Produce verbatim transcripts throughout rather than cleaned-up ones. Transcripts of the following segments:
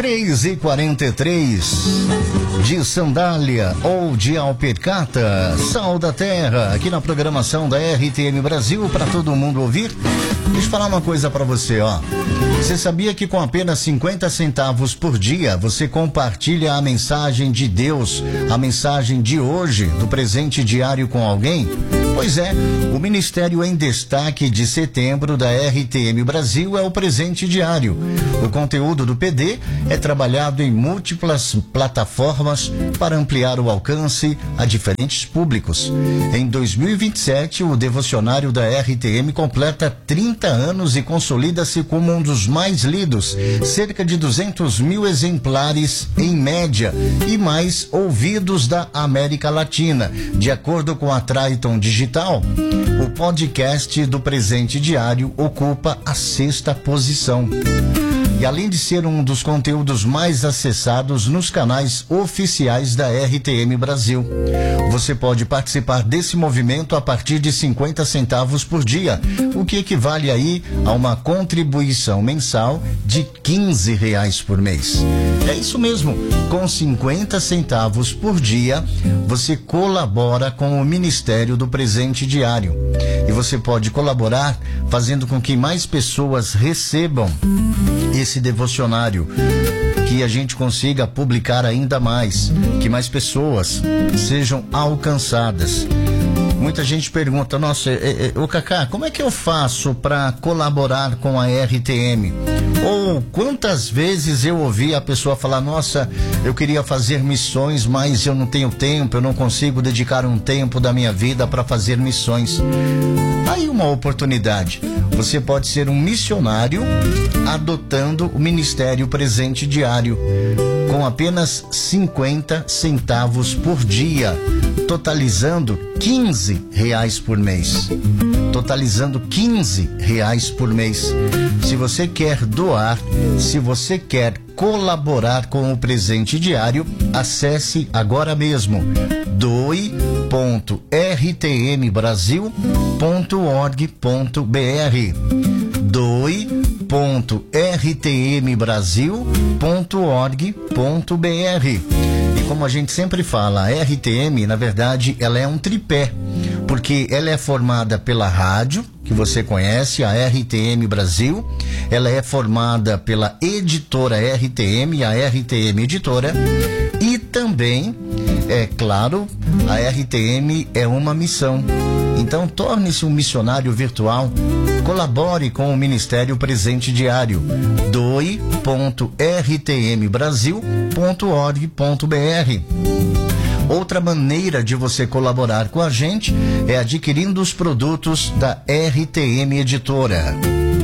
três e quarenta e três, de sandália ou de alpercata, sal da terra, aqui na programação da R T M Brasil, para todo mundo ouvir. Deixa eu falar uma coisa para você, ó. Você sabia que com apenas cinquenta centavos por dia, você compartilha a mensagem de Deus, a mensagem de hoje, do presente diário com alguém? Pois é, o Ministério em Destaque de setembro da R T M Brasil é o presente diário. O conteúdo do P D é trabalhado em múltiplas plataformas para ampliar o alcance a diferentes públicos. Em dois mil e vinte e sete, o devocionário da R T M completa trinta anos e consolida-se como um dos mais lidos, cerca de duzentos mil exemplares em média e mais ouvidos da América Latina. De acordo com a Triton Digital, o podcast do presente diário ocupa a sexta posição. E além de ser um dos conteúdos mais acessados nos canais oficiais da R T M Brasil, você pode participar desse movimento a partir de cinquenta centavos por dia, o que equivale aí a uma contribuição mensal de quinze reais por mês. É isso mesmo, com cinquenta centavos por dia, você colabora com o Ministério do Presente Diário. E você pode colaborar fazendo com que mais pessoas recebam esse devocionário, que a gente consiga publicar ainda mais, que mais pessoas sejam alcançadas. Muita gente pergunta, nossa, é, é, ô Cacá, como é que eu faço para colaborar com a R T M? Ou quantas vezes eu ouvi a pessoa falar, nossa, eu queria fazer missões, mas eu não tenho tempo, eu não consigo dedicar um tempo da minha vida para fazer missões. Aí uma oportunidade. Você pode ser um missionário adotando o Ministério Presente Diário com apenas cinquenta centavos por dia, totalizando quinze reais por mês. Totalizando quinze reais por mês. Se você quer doar, se você quer colaborar com o Presente Diário, acesse agora mesmo doe ponto r t m brasil ponto org ponto b r doe ponto r t m brasil ponto org ponto b r. E como a gente sempre fala, a R T M, na verdade, ela é um tripé, porque ela é formada pela rádio, que você conhece, a R T M Brasil, ela é formada pela editora R T M, a R T M Editora, e também, é claro, a R T M é uma missão. Então, torne-se um missionário virtual, colabore com o Ministério Presente Diário, doe ponto r t m brasil ponto org ponto b r. Outra maneira de você colaborar com a gente é adquirindo os produtos da R T M Editora.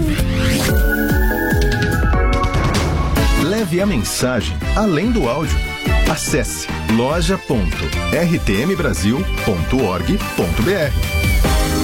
Leve a mensagem além do áudio. Acesse loja ponto r t m brasil ponto org ponto b r.